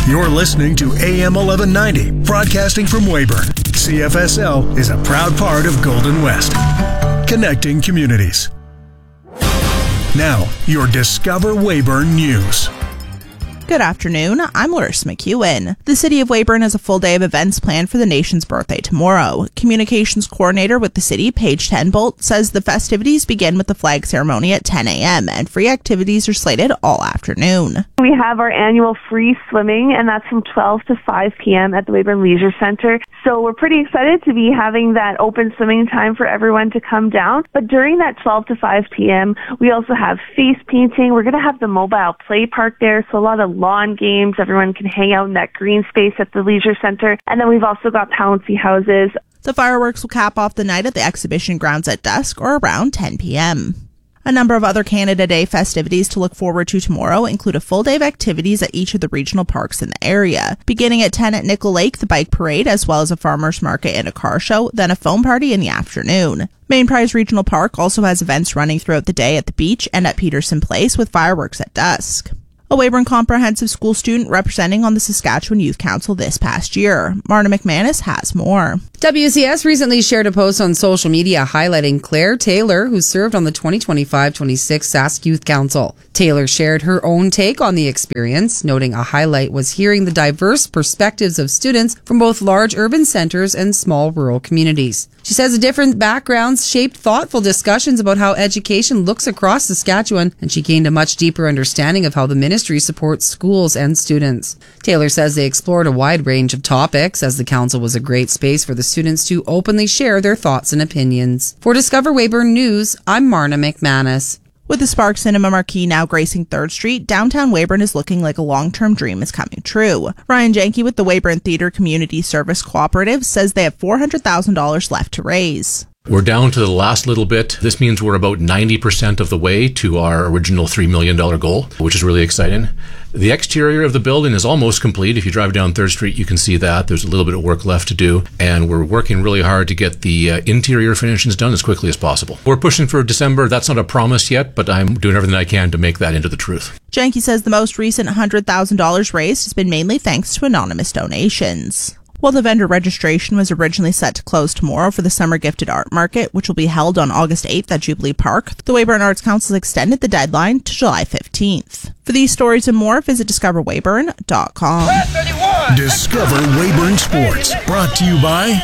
You're listening to AM 1190, broadcasting from Weyburn. CFSL is a proud part of Golden West, connecting communities. Now, your Discover Weyburn News. Good afternoon, I'm Larissa McEwen. The City of Weyburn has a full day of events planned for the nation's birthday tomorrow. Communications Coordinator with the city, Paige Tenbolt, says the festivities begin with the flag ceremony at 10 a.m. and free activities are slated all afternoon. We have our annual free swimming, and that's from 12 to 5 p.m. at the Weyburn Leisure Center. So we're pretty excited to be having that open swimming time for everyone to come down. But during that 12 to 5 p.m., we also have face painting. We're going to have the mobile play park there, so a lot of lawn games. Everyone can hang out in that green space at the Leisure Center. And then we've also got bouncy houses. The fireworks will cap off the night at the exhibition grounds at dusk or around 10 p.m. A number of other Canada Day festivities to look forward to tomorrow include a full day of activities at each of the regional parks in the area. Beginning at 10 at Nickel Lake, the bike parade, as well as a farmer's market and a car show, then a foam party in the afternoon. Main Prize Regional Park also has events running throughout the day at the beach and at Peterson Place with fireworks at dusk. A Weyburn Comprehensive School student representing on the Saskatchewan Youth Council this past year. Marna McManus has more. WCS recently shared a post on social media highlighting Claire Taylor, who served on the 2025-26 Sask Youth Council. Taylor shared her own take on the experience, noting a highlight was hearing the diverse perspectives of students from both large urban centres and small rural communities. She says the different backgrounds shaped thoughtful discussions about how education looks across Saskatchewan, and she gained a much deeper understanding of how the ministry supports schools and students. Taylor says they explored a wide range of topics, as the council was a great space for the students to openly share their thoughts and opinions. For Discover Weyburn News, I'm Marna McManus. With the Spark Cinema marquee now gracing 3rd Street, downtown Weyburn is looking like a long-term dream is coming true. Ryan Janke with the Weyburn Theatre Community Service Cooperative says they have $400,000 left to raise. We're down to the last little bit. This means we're about 90% of the way to our original $3 million goal, which is really exciting. The exterior of the building is almost complete. If you drive down 3rd Street, you can see that. There's a little bit of work left to do, and we're working really hard to get the interior finishings done as quickly as possible. We're pushing for December. That's not a promise yet, but I'm doing everything I can to make that into the truth. Janke says the most recent $100,000 raised has been mainly thanks to anonymous donations. While the vendor registration was originally set to close tomorrow for the Summer Gifted Art Market, which will be held on August 8th at Jubilee Park, the Weyburn Arts Council extended the deadline to July 15th. For these stories and more, visit discoverweyburn.com. Discover Weyburn Sports, brought to you by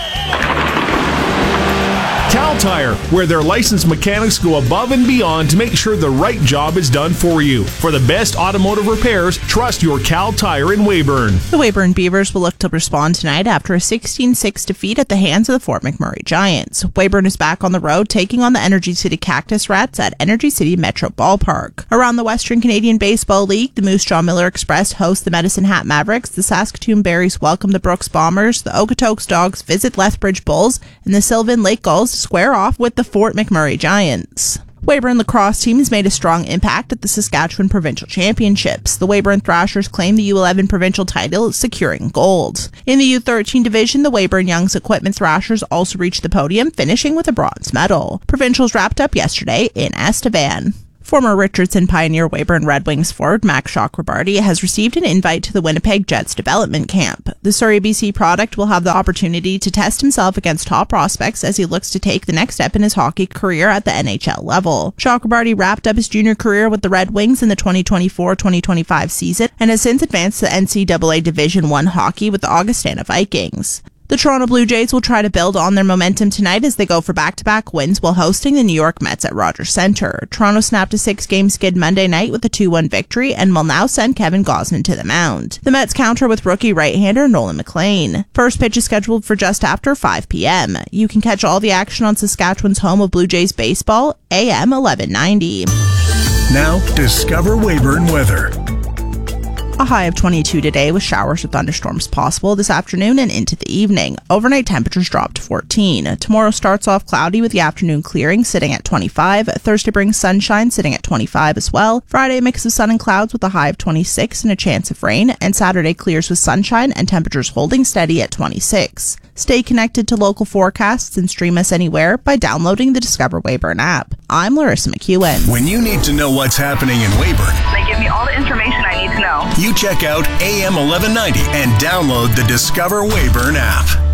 Cal Tire, where their licensed mechanics go above and beyond to make sure the right job is done for you. For the best automotive repairs, trust your Cal Tire in Weyburn. The Weyburn Beavers will look to respond tonight after a 16-6 defeat at the hands of the Fort McMurray Giants. Weyburn is back on the road, taking on the Energy City Cactus Rats at Energy City Metro Ballpark. Around the Western Canadian Baseball League, the Moose Jaw Miller Express hosts the Medicine Hat Mavericks, the Saskatoon Berries welcome the Brooks Bombers, the Okotoks Dogs visit Lethbridge Bulls, and the Sylvan Lake Gulls square off with the Fort McMurray Giants. Weyburn lacrosse team has made a strong impact at the Saskatchewan Provincial Championships. The Weyburn Thrashers claim the U11 provincial title, securing gold. In the U13 division, the Weyburn Young's Equipment Thrashers also reached the podium, finishing with a bronze medal. Provincials wrapped up yesterday in Estevan. Former Richardson Pioneer Weyburn Red Wings forward Max Chakrabarty has received an invite to the Winnipeg Jets development camp. The Surrey BC product will have the opportunity to test himself against top prospects as he looks to take the next step in his hockey career at the NHL level. Chakrabarty wrapped up his junior career with the Red Wings in the 2024-2025 season and has since advanced to NCAA Division I hockey with the Augustana Vikings. The Toronto Blue Jays will try to build on their momentum tonight as they go for back-to-back wins while hosting the New York Mets at Rogers Centre. Toronto snapped a 6-game skid Monday night with a 2-1 victory and will now send Kevin Gosman to the mound. The Mets counter with rookie right-hander Nolan McLean. First pitch is scheduled for just after 5 p.m. You can catch all the action on Saskatchewan's home of Blue Jays baseball, AM 1190. Now, Discover Weyburn weather. A high of 22 today with showers or thunderstorms possible this afternoon and into the evening. Overnight temperatures drop to 14. Tomorrow starts off cloudy with the afternoon clearing sitting at 25. Thursday brings sunshine sitting at 25 as well. Friday a mix of sun and clouds with a high of 26 and a chance of rain. And Saturday clears with sunshine and temperatures holding steady at 26. Stay connected to local forecasts and stream us anywhere by downloading the Discover Weyburn app. I'm Larissa McEwen. When you need to know what's happening in Weyburn, they give me all the information I need need to know. You check out AM 1190 and download the Discover Weyburn app.